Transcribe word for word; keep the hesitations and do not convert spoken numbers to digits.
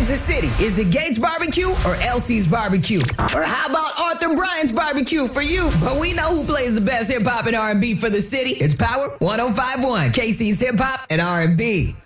Kansas City? Is it Gates Barbecue or Elsie's Barbecue? Or how about Arthur Bryant's Barbecue for you? But we know who plays the best hip hop and R and B for the city. It's Power one oh five point one, K C's Hip Hop and R and B.